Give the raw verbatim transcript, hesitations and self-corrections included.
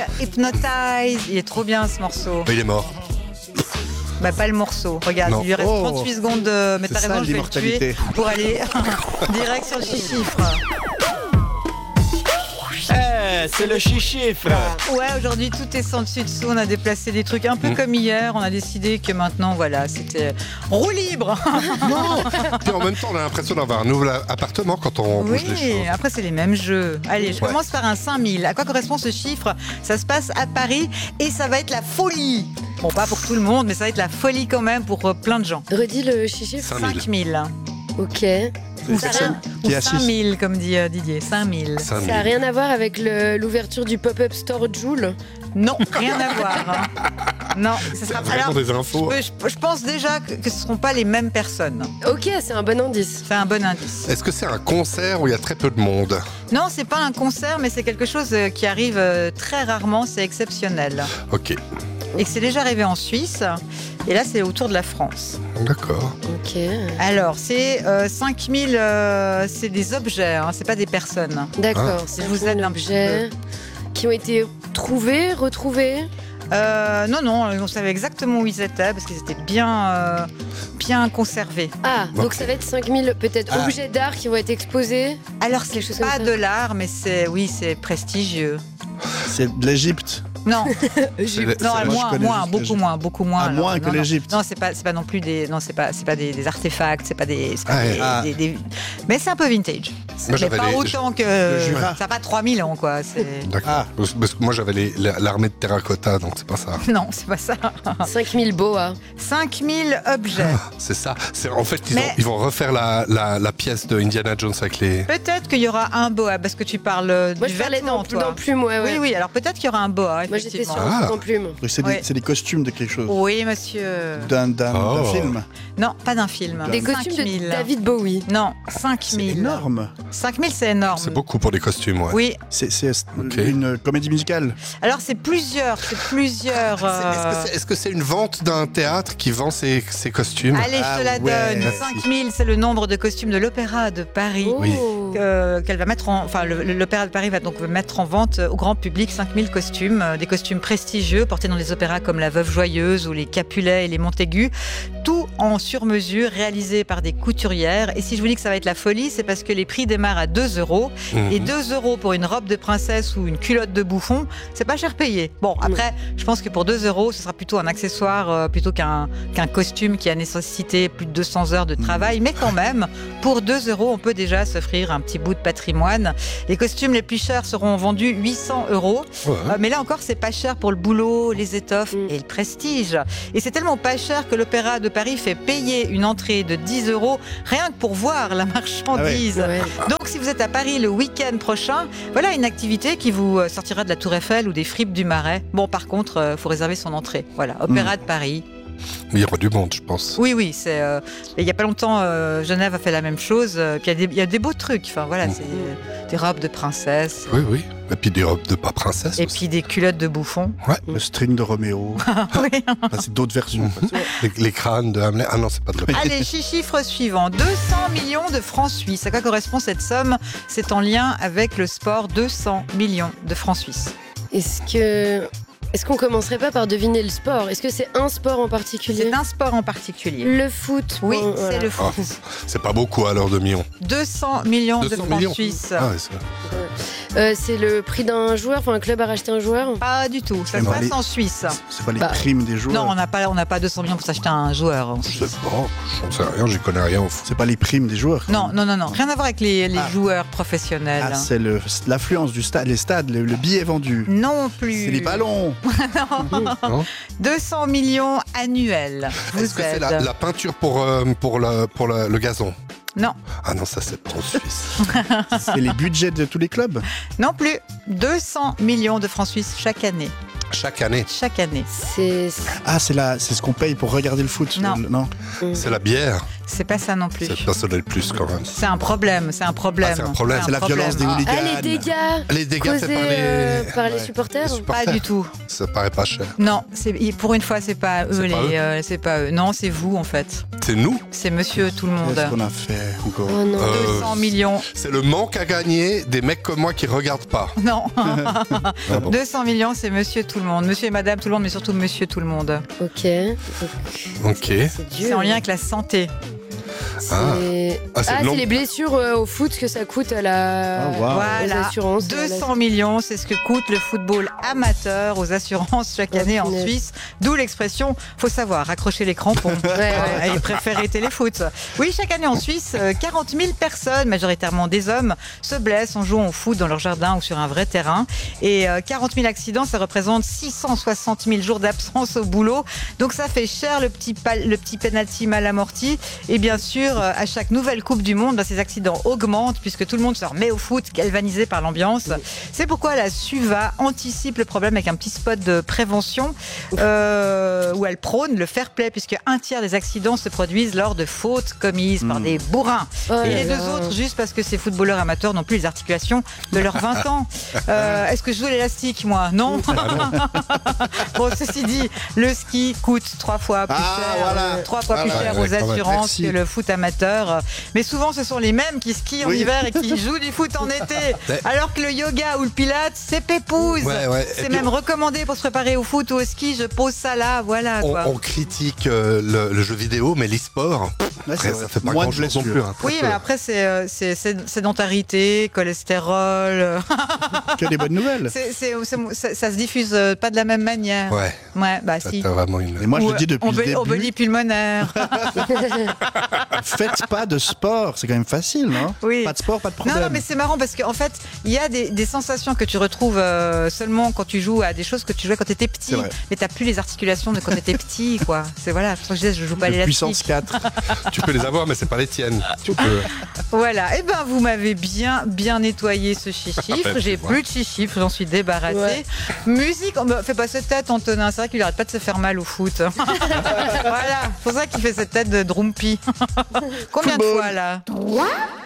Hypnotize. Il est trop bien ce morceau. Il est mort. Bah pas le morceau. Regarde, Non. il lui reste Oh. trente-huit secondes de... Mais C'est t'as ça, raison, je vais le tuer l'immortalité. pour aller direct sur le chiffre. Eh, c'est le chiffre. Ouais, aujourd'hui tout est sans dessus dessous. On a déplacé des trucs un peu Mm. comme hier. On a décidé que maintenant, voilà, c'était roue libre. Non. Et en même temps, on a l'impression d'avoir un nouvel appartement quand on bouge les Oui, choses. après c'est les mêmes jeux. Allez, je Ouais. commence par un cinq mille. À quoi correspond ce chiffre? Ça se passe à Paris et ça va être la folie. Bon, pas pour tout le monde, mais ça va être la folie quand même pour euh, plein de gens. Redis le chiffre. cinq mille. cinq mille. Ok. C'est une Ça personne rien- qui Ou est assise. cinq mille, comme dit euh, Didier. cinq mille. cinq Ça mille. n'a rien à voir avec le- l'ouverture du pop-up store Joule. Non, rien à voir. hein. Non, ce sera Vraiment alors, des infos. je, je- je pense déjà que, que ce ne seront pas les mêmes personnes. Ok, c'est un bon indice. C'est un bon indice. Est-ce que c'est un concert où il y a très peu de monde? Non, c'est pas un concert, mais c'est quelque chose euh, qui arrive euh, très rarement. C'est exceptionnel. Ok, Et que c'est déjà arrivé en Suisse. Et là, c'est autour de la France. d'accord. Ok. Alors, c'est euh, cinq mille, euh, c'est des objets, hein, c'est pas des personnes. D'accord. Ah. C'est Je vous aide un petit objets qui ont été trouvés, retrouvés. Euh, non, non, on savait exactement où ils étaient parce qu'ils étaient bien, euh, bien conservés. Ah, donc Ok. ça va être cinq mille peut-être Ah. objets d'art qui vont être exposés. Alors, c'est Quelque chose comme pas ça. de l'art, mais c'est, oui, c'est prestigieux. C'est de l'Égypte. Non, C'est- non, c'est- moi, je moins, connais moins, juste beaucoup l'Égypte. moins, beaucoup moins. Ah, alors. moins que Non, non. l'Égypte. Non, c'est pas, c'est pas non plus des, non, c'est pas, c'est pas des, des artefacts, c'est pas des, c'est pas Ah, des- ah. des- des- mais c'est un peu vintage. Moi, mais j'avais pas les- autant que, Le Jura. ça n'a pas trois mille ans, quoi. C'est... D'accord. Ah. Parce parce que moi, j'avais les- l'armée de terracotta, donc c'est pas ça. Non, c'est pas ça. cinq mille boas. cinq mille objets. C'est ça. C'est, en fait, ils, Mais- ont- ils vont refaire la, la, la pièce de Indiana Jones avec les... Peut-être qu'il y aura un boa, parce que tu parles euh, Moi du je parlais vêtement, dans, toi. dans plume, ouais, ouais. Oui, oui, alors peut-être qu'il y aura un boa, Moi j'étais effectivement. sur un Ah. truc en plume. Donc c'est Ouais. des, c'est des costumes de quelque chose. Oui, monsieur. D'un d'un- d'un Oh. film. Non, pas d'un film. Des cinq costumes de mille. David Bowie. Non, cinq C'est mille. énorme. cinq mille, c'est énorme. C'est beaucoup pour des costumes, ouais. Oui, C'est c'est Ok. une comédie musicale. alors c'est plusieurs, c'est plusieurs. C'est- Est-ce euh, que c'est est-ce que c'est une vente d'un théâtre qui vend ses, ses costumes? Allez, Ah je te la ouais, donne. merci. cinq mille, c'est le nombre de costumes de l'Opéra de Paris. Oh. Oui. euh, qu'elle va mettre en, enfin le- l'Opéra de Paris va donc mettre en vente au grand public cinq mille costumes, euh, des costumes prestigieux portés dans les opéras comme la Veuve Joyeuse ou les Capulet et les Montaigu, tout en sur-mesure, réalisé par des couturières. Et si je vous dis que ça va être la folie, c'est parce que les prix démarrent à deux euros. Mhm. Et deux euros pour une robe de princesse ou une culotte de bouffon, c'est pas cher payé. Bon, après, je pense que pour deux euros, ce sera plutôt un accessoire euh, plutôt qu'un qu'un costume qui a nécessité plus de deux cents heures de travail. Mais quand même, pour deux euros, on peut déjà s'offrir un petit bout de patrimoine. Les costumes les plus chers seront vendus huit cents euros. Ouais. Euh, mais là encore, c'est pas cher pour le boulot, les étoffes Mm. et le prestige. Et c'est tellement pas cher que l'Opéra de Paris fait payer une entrée de dix euros rien que pour voir la marchandise. Ouais. Donc, si vous êtes à Paris le week-end prochain, voilà une activité qui vous euh, sortira de la Tour Eiffel ou des fripes du Marais. Bon, par contre, il faut réserver son entrée. Voilà, Opéra de Paris. Mais il y aura du monde, je pense. Oui, oui, c'est. euh, Il y a pas longtemps, euh, Genève a fait la même chose. euh, puis il y, a des- il y a des beaux trucs. Enfin, voilà, Mm. c'est euh, des robes de princesse. Oui, oui. Et puis des robes de pas princesse Et aussi. puis des culottes de bouffon. Le string de Roméo. Oui. Enfin, c'est d'autres versions. Les, les crânes de Hamlet. Ah non, c'est pas de la... Allez, chi- chiffre suivant. deux cents millions de francs suisses. À quoi correspond cette somme? C'est en lien avec le sport. deux cents millions de francs suisses. Est-ce que. Est-ce qu'on commencerait pas par deviner le sport? Est-ce que c'est un sport en particulier? C'est un sport en particulier. Le foot. Oui, bon, c'est voilà. le foot. Ah, c'est pas beaucoup alors de millions. deux cents millions de deux cents francs millions. suisses. Ah, ouais, c'est... Euh, c'est le prix d'un joueur, enfin un club a racheté un joueur. Pas du tout. Ça Mais se passe les- en Suisse. C'est pas les Bah, primes des joueurs. Non, on n'a pas, on n'a pas deux cents millions pour s'acheter un joueur. en Je Suisse. sais pas, j'en sais rien, j'y connais rien au foot. C'est pas les primes des joueurs. Non, non, non, non. Rien à voir avec les, les Ah. joueurs professionnels. Ah, c'est le- l'affluence du stade, les stades, le, le billet vendu. Non plus. C'est les ballons. Non deux cents millions annuels. Je Est-ce vous que c'est la, aide. la peinture pour, euh, pour, le, pour le, le gazon? Non, Ah non, ça c'est en Suisse. C'est les budgets de tous les clubs. non plus. deux cents millions de francs suisses chaque année. Chaque année, Chaque année. C'est. Ah, c'est la, c'est ce qu'on paye pour regarder le foot. Non. Le- non. c'est la bière. C'est pas ça non plus. C'est personnel plus quand même. C'est un problème, c'est un problème. Ah, c'est un problème. C'est la violence des hooligans. Ah, les dégâts Les dégâts causés faits par les, euh, par les Ouais. supporters. Les supporters. Pas du tout. Ça paraît pas cher. Non, c'est, pour une fois, c'est pas eux. C'est les, pas eux euh, c'est pas eux. Non, c'est vous en fait. C'est nous. C'est monsieur tout le monde. Qu'est-ce qu'on a fait encore? Oh non. Euh, deux cents millions. C'est le manque à gagner des mecs comme moi qui regardent pas. Non. Ah bon. deux cents millions, c'est monsieur tout le monde. Monsieur et madame tout le monde, mais surtout monsieur tout le monde. Ok. Ok. C'est dur. C'est en lien avec la santé. C'est Ah. Ah, c'est Ah, le nom- c'est les blessures euh, au foot que ça coûte à la... Oh, wow. aux Voilà. assurances. deux cents millions, c'est ce que coûte le football amateur aux assurances chaque Oh, année en punaise. Suisse. D'où l'expression, faut savoir, accrocher les crampons. Ouais, ouais. Et préférer téléfoot. Oui, chaque année en Suisse, euh, quarante mille personnes, majoritairement des hommes, se blessent en jouant au foot dans leur jardin ou sur un vrai terrain. Et euh, quarante mille accidents, ça représente six cent soixante mille jours d'absence au boulot. Donc ça fait cher le petit, pal- le petit penalty mal amorti. Et bien sûr, euh, à chaque nouvelle Coupe du Monde, ben, ces accidents augmentent puisque tout le monde se remet au foot, galvanisé par l'ambiance. C'est pourquoi la SUVA anticipe le problème avec un petit spot de prévention euh, où elle prône le fair play puisque un tiers des accidents se produisent lors de fautes commises par des bourrins. Oh Et là les deux là. autres, juste parce que ces footballeurs amateurs n'ont plus les articulations de leurs vingt ans. Euh, Est-ce que je joue l'élastique, moi? Non. Bon, ceci dit, le ski coûte trois fois plus Ah, cher, voilà. euh, trois fois Ah, plus ouais, cher ouais, aux quand même. assurances Merci. que le foot amateur. Mais souvent, ce sont les mêmes qui skient en Oui. hiver et qui jouent du foot en été. Ouais. Alors que le yoga ou le pilate, c'est pépouze. Ouais, ouais. Et C'est puis, même recommandé pour se préparer au foot ou au ski. Je pose ça là, voilà. On, Quoi. on critique euh, le, le jeu vidéo, mais l'e-sport, Ouais, après, c'est ça vrai. fait pas Moins de grand-chose non blessures. plus. hein, très Oui, peu. mais après, c'est euh, c'est- c'est- sédentarité, cholestérol. euh, Que des bonnes nouvelles. c'est- c'est- c'est- ça, ça se diffuse euh, pas de la même manière. Ouais, Ouais, bah ça si. t'as vraiment une. Et moi, je Ou, le dis depuis euh, le embé- début. embélie pulmonaire. Faites pas de sport. C'est quand même facile, non? Oui. Pas de sport, pas de Non, problème. non, mais c'est marrant parce qu'en fait, il y a des, des sensations que tu retrouves euh, seulement quand tu joues à des choses que tu jouais quand tu étais petit. C'est vrai. Mais t'as plus les articulations de quand tu étais petit, quoi. C'est voilà, c'est pour ça que je disais, je joue pas De l'élastique. puissance quatre. Tu peux les avoir, mais c'est pas les tiennes. Tu peux. Voilà, et ben vous m'avez bien bien nettoyé ce chiffre. ben, J'ai tu vois. plus de chiffres, j'en suis débarrassée. Ouais. Musique, on me fait pas cette tête, Antonin. C'est vrai qu'il arrête pas de se faire mal au foot. Voilà, c'est pour ça qu'il fait cette tête de Drumpy. Combien de Football. fois là?